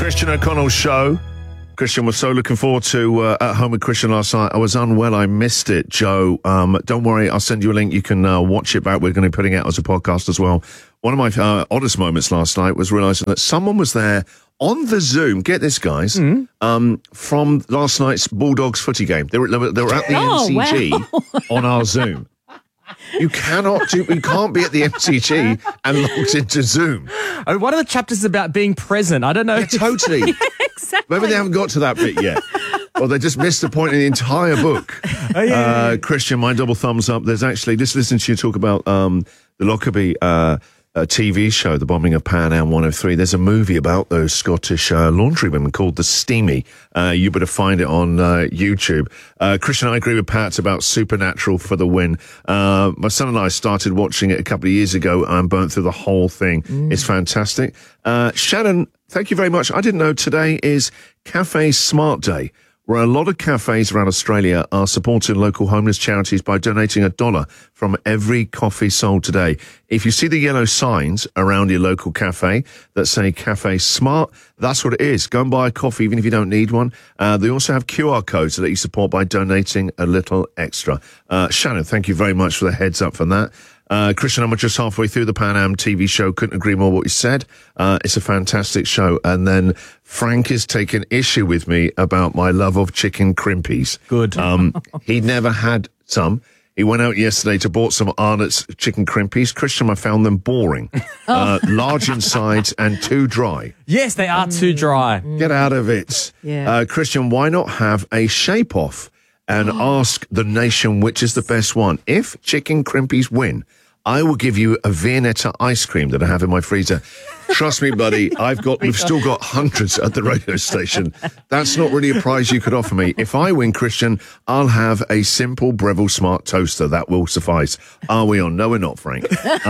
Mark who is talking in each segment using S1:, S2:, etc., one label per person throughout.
S1: Christian O'Connell's show. Christian was so looking forward to At Home with Christian last night. I was unwell. I missed it, Joe. Don't worry. I'll send you a link. You can watch it back. We're going to be putting it out as a podcast as well. One of my oddest moments last night was realizing that someone was there on the Zoom. Get this, guys. From last night's Bulldogs footy game. They were at the MCG on our Zoom. You can't be at the MCG and logged into Zoom.
S2: Oh, one of the chapters is about being present. I don't know.
S1: Yeah, totally.
S3: Yeah, exactly.
S1: Maybe they haven't got to that bit yet. Or they just missed the point in the entire book.
S2: Oh, yeah.
S1: Christian, my double thumbs up. There's actually, just listen to you talk about the Lockerbie TV show, The Bombing of Pan Am 103. There's a movie about those Scottish laundrywomen called The Steamy. You better find it on YouTube. Christian, I agree with Pat about Supernatural for the win. My son and I started watching it a couple of years ago and burnt through the whole thing. It's fantastic. Shannon, thank you very much. I didn't know today is Cafe Smart Day, where a lot of cafes around Australia are supporting local homeless charities by donating $1 from every coffee sold today. If you see the yellow signs around your local cafe that say Cafe Smart, that's what it is. Go and buy a coffee even if you don't need one. They also have QR codes that let you support by donating a little extra. Shannon, thank you very much for the heads up for that. Christian, I'm just halfway through the Pan Am TV show. Couldn't agree more what you said. It's a fantastic show. And then Frank is taking issue with me about my love of chicken crimpies.
S2: Good.
S1: He'd never had some. He went out yesterday to bought some Arnott's chicken crimpies. Christian, I found them boring. Large in size and too dry.
S2: Yes, they are too dry.
S1: Get out of it.
S3: Yeah.
S1: Christian, why not have a shape-off and ask the nation which is the best one? If chicken crimpies win, I will give you a Viennetta ice cream that I have in my freezer. Trust me, buddy, we've still got hundreds at the radio station. That's not really a prize you could offer me. If I win, Christian, I'll have a simple Breville Smart toaster. That will suffice. Are we on? No, we're not, Frank.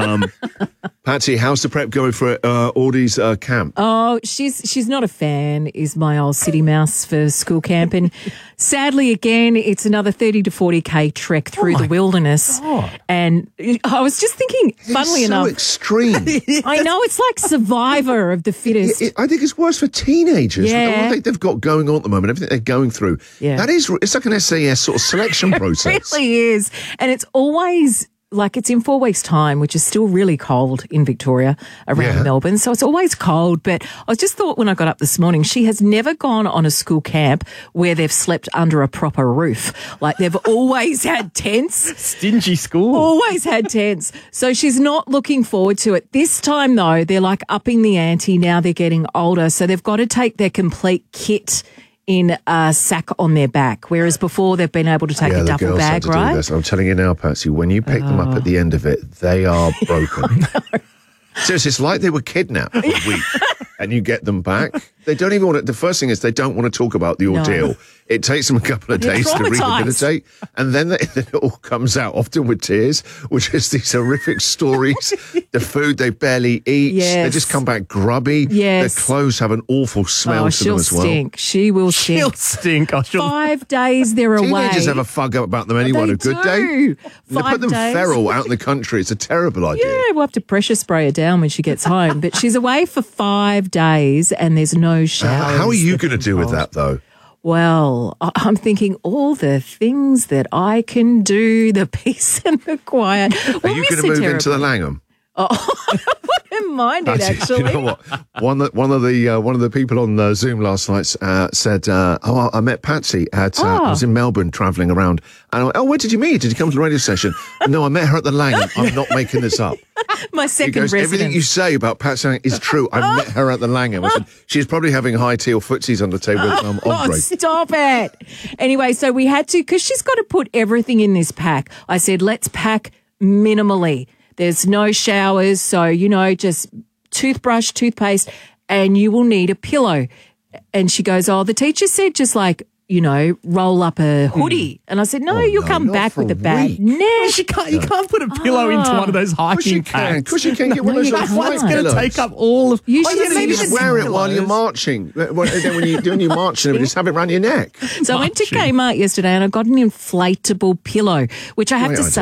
S1: Patsy, how's the prep going for Audie's camp?
S3: Oh, she's not a fan, is my old city mouse for school camp. And sadly, again, it's another 30 to 40K trek through the wilderness.
S2: God.
S3: And I was just thinking, funnily enough.
S1: So extreme.
S3: I know, it's like Survivor of the fittest.
S1: I think it's worse for teenagers.
S3: Yeah.
S1: What they've got going on at the moment, everything they're going through.
S3: Yeah.
S1: It's like an SAS sort of selection process.
S3: It really is. And it's always like it's in 4 weeks' time, which is still really cold in Victoria around Melbourne. So it's always cold. But I just thought when I got up this morning, she has never gone on a school camp where they've slept under a proper roof. Like they've always had tents.
S2: Stingy school.
S3: Always had tents. So she's not looking forward to it. This time, though, they're like upping the ante. Now they're getting older. So they've got to take their complete kit in a sack on their back, whereas before they've been able to take a duffel bag, right?
S1: I'm telling you now, Patsy, when you pick them up at the end of it, they are broken. Seriously, it's like they were kidnapped for a week and you get them back. They don't even want to, the first thing is they don't want to talk about the ordeal. No. It takes them a couple of days to rehabilitate, and then it all comes out, often with tears, which is these horrific stories. The food they barely eat.
S3: Yes.
S1: They just come back grubby.
S3: Yes.
S1: Their clothes have an awful smell to them as well.
S3: She'll stink. She will stink.
S2: She'll stink.
S3: 5 days they're away.
S1: Teenagers have a fug up about them anyway on a good day. They put them feral out in the country. It's a terrible idea.
S3: Yeah, we'll have to pressure spray her down when she gets home. But she's away for 5 days and there's no showers.
S1: How are you going to deal with that, though?
S3: Well, I'm thinking all the things that I can do, the peace and the quiet.
S1: Are you going to move into the Langham?
S3: Oh, I wouldn't mind it, actually.
S1: You know what? One of the people on Zoom last night said, I met Patsy I was in Melbourne travelling around. And I went, where did you meet? Did you come to the radio station? No, I met her at the Langham. I'm not making this up.
S3: My second residence.
S1: Everything you say about Patsy is true. I met her at the Langham. I said, she's probably having high tea or footsies on the table with Andre.
S3: Stop it. Anyway, so we had to, because she's got to put everything in this pack. I said, let's pack minimally. There's no showers, so, just toothbrush, toothpaste, and you will need a pillow. And she goes, the teacher said just like, roll up a hoodie. And I said, no, you'll come back with a bag.
S2: No, you can't put a pillow into one of those hiking packs.
S1: Of course you can. Get one of those
S2: That one's going to take up all of...
S3: You
S1: maybe just wear it while you're marching. Then when you're doing your marching, just have it around your neck.
S3: So I went to Kmart yesterday and I got an inflatable pillow, which I have to say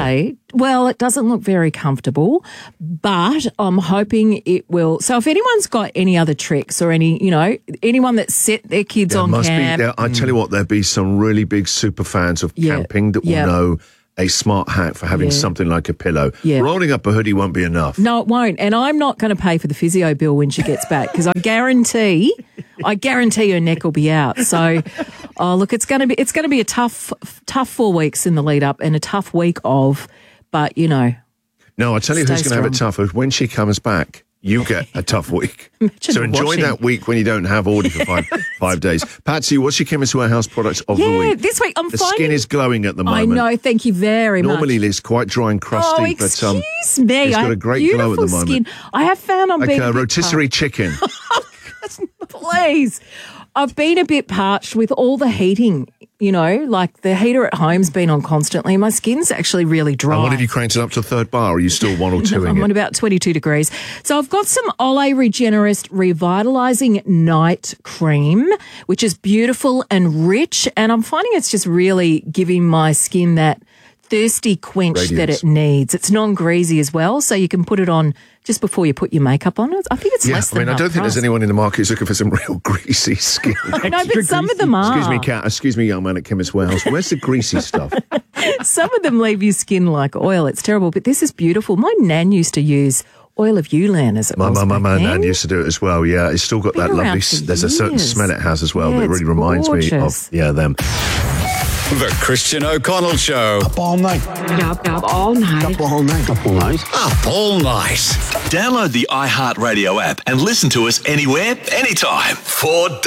S3: Well, it doesn't look very comfortable, but I'm hoping it will. So if anyone's got any other tricks or anyone that set their kids on camp.
S1: I tell you what, there'll be some really big super fans of camping that will know a smart hack for having something like a pillow. Yeah. Rolling up a hoodie won't be enough.
S3: No, it won't. And I'm not going to pay for the physio bill when she gets back because I guarantee her neck will be out. So, look, it's going to be a tough 4 weeks in the lead up and a tough week of, but
S1: No, I tell you who's going to have it tough. When she comes back, you get a tough week. So enjoy that week when you don't have Audie for 5 days. Patsy, what's your Chemist Warehouse products of the week?
S3: Yeah, this week
S1: the skin is glowing at the moment.
S3: I know, thank you very much.
S1: Normally it's quite dry and crusty,
S3: but
S1: excuse
S3: me,
S1: it's got a great glow at the moment.
S3: I have found I'm being
S1: a rotisserie chicken.
S3: Please. I've been a bit parched with all the heating, like the heater at home's been on constantly. My skin's actually really dry.
S1: And what have you cranked it up to third bar? Or are you still 1 or 2 in it?
S3: I'm on about 22 degrees. So I've got some Olay Regenerist Revitalising Night Cream, which is beautiful and rich. And I'm finding it's just really giving my skin that thirsty quench that it needs. It's non-greasy as well, so you can put it on just before you put your makeup on. I think it's less than
S1: I don't think there's anyone in the market who's looking for some real greasy skin.
S3: No, but some of them are.
S1: Excuse me, Kat. Excuse me, young man at Chemist Warehouse. Where's the greasy stuff?
S3: Some of them leave your skin like oil. It's terrible, but this is beautiful. My nan used to use oil of Ulan as it was.
S1: My nan used to do it as well. Yeah, it's still got that lovely. There's a certain smell it has as well that really reminds me of them.
S4: The Christian O'Connell Show.
S5: Up all night.
S6: Up all night.
S5: Up all night. Up all night.
S4: Up all night.
S7: Download the iHeartRadio app and listen to us anywhere, anytime. 4